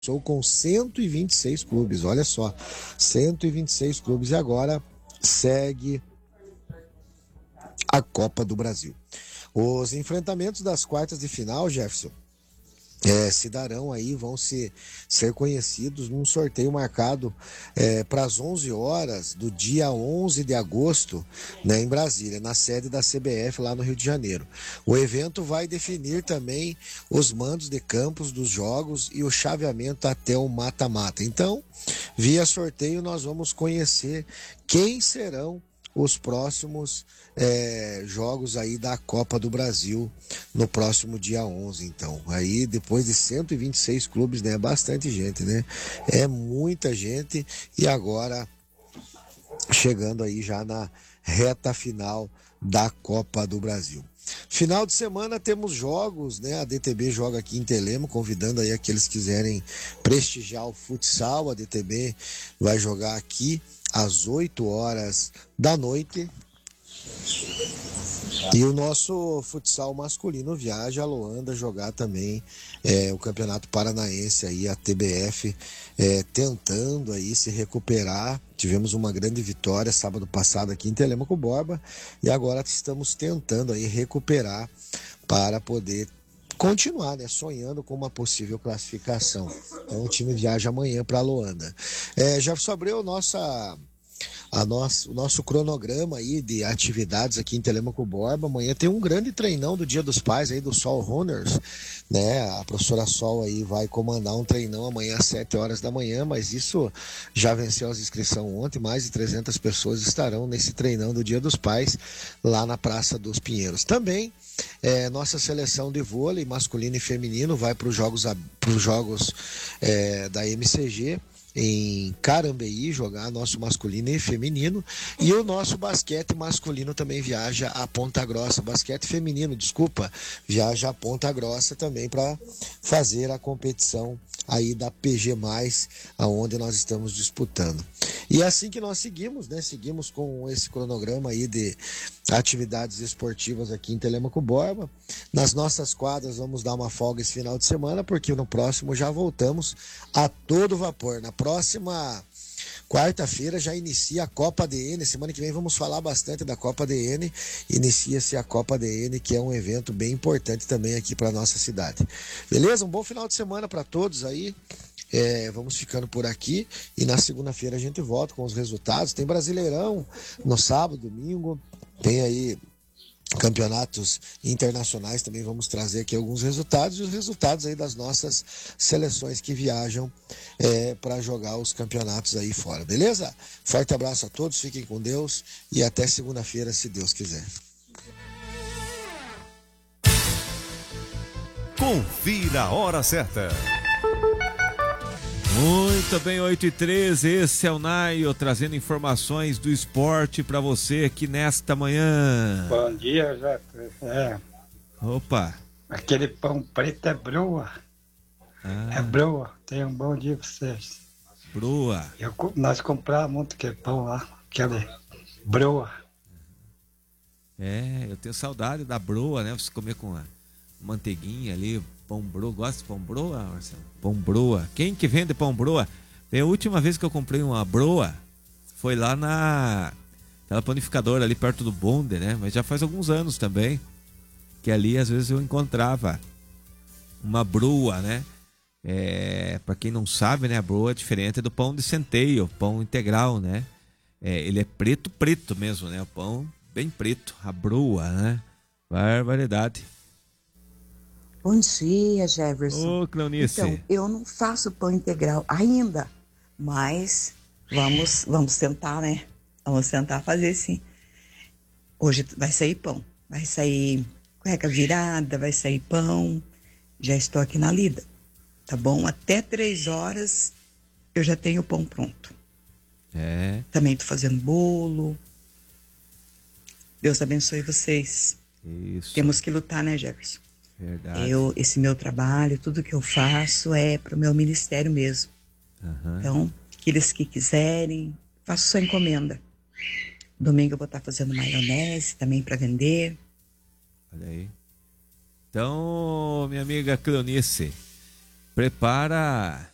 com 126 clubes, olha só, 126 clubes, e agora segue a Copa do Brasil. Os enfrentamentos das quartas de final, Jefferson, se darão aí, vão ser conhecidos num sorteio marcado para as 11 horas do dia 11 de agosto, né, em Brasília, na sede da CBF lá no Rio de Janeiro. O evento vai definir também os mandos de campos dos jogos e o chaveamento até o mata-mata. Então, via sorteio, nós vamos conhecer quem serão os próximos jogos aí da Copa do Brasil no próximo dia 11, então. Aí, depois de 126 clubes, né? É bastante gente, né? É muita gente, e agora chegando aí já na reta final da Copa do Brasil. Final de semana temos jogos, né? A DTB joga aqui em Telemo, convidando aí aqueles que quiserem prestigiar o futsal. A DTB vai jogar aqui às 8 horas da noite. E o nosso futsal masculino viaja a Luanda jogar também o Campeonato Paranaense, aí a TBF tentando aí se recuperar. Tivemos uma grande vitória sábado passado aqui em Telêmaco Borba, e agora estamos tentando aí recuperar para poder continuar, né, sonhando com uma possível classificação. Então o time viaja amanhã para Luanda. Já sobre o nosso cronograma aí de atividades aqui em Telêmaco Borba. Amanhã tem um grande treinão do Dia dos Pais aí do Sol Runners, né? A professora Sol aí vai comandar um treinão amanhã às 7 horas da manhã, mas isso já venceu as inscrições ontem. Mais de 300 pessoas estarão nesse treinão do Dia dos Pais lá na Praça dos Pinheiros. Também nossa seleção de vôlei masculino e feminino vai para os jogos da MCG em Carambeí, jogar nosso masculino e feminino. E o nosso basquete masculino também viaja a Ponta Grossa, basquete feminino, desculpa, viaja a Ponta Grossa também para fazer a competição aí da PG+, aonde nós estamos disputando. E é assim que nós seguimos, né? Seguimos com esse cronograma aí de atividades esportivas aqui em Telêmaco Borba. Nas nossas quadras vamos dar uma folga esse final de semana, porque no próximo já voltamos a todo vapor. Na próxima quarta-feira já inicia a Copa DN. Semana que vem vamos falar bastante da Copa DN. Inicia-se a Copa DN, que é um evento bem importante também aqui para nossa cidade. Beleza? Um bom final de semana para todos aí. Vamos ficando por aqui, e na segunda-feira a gente volta com os resultados. Tem Brasileirão no sábado, domingo, tem aí campeonatos internacionais também. Vamos trazer aqui alguns resultados, e os resultados aí das nossas seleções que viajam para jogar os campeonatos aí fora, beleza? Forte abraço a todos, fiquem com Deus e até segunda-feira, se Deus quiser. Confira a hora certa. Muito bem, 8h13, esse é o Naio trazendo informações do esporte para você aqui nesta manhã. Bom dia, Jota. Opa. Aquele pão preto é broa. É broa. Tenha um bom dia para vocês. Broa. Nós compramos muito que pão lá, aquele broa. Eu tenho saudade da broa, né? Você comer com a manteiguinha ali, pão broa. Gosta de pão broa, Marcelo? Pão broa. Quem que vende pão broa? A última vez que eu comprei uma broa foi lá naquela panificadora ali perto do Bonde, né? Mas já faz alguns anos também, que ali às vezes eu encontrava uma broa, né? Para quem não sabe, né? A broa é diferente do pão de centeio, pão integral, né? Ele é preto mesmo, né? O pão bem preto, a broa, né? Barbaridade. Bom dia, Jefferson. Ô, Cleonice. Então, eu não faço pão integral ainda, mas vamos tentar, né? Vamos tentar fazer sim. Hoje vai sair pão, vai sair cueca virada, vai sair pão. Já estou aqui na lida, tá bom? Até 3 horas eu já tenho o pão pronto. Também tô fazendo bolo. Deus abençoe vocês. Isso. Temos que lutar, né, Jefferson? Verdade. Esse meu trabalho, tudo que eu faço é para o meu ministério mesmo. Então, aqueles que quiserem, faço sua encomenda. Domingo eu vou estar fazendo maionese também para vender. Olha aí. Então, minha amiga Cleonice, prepara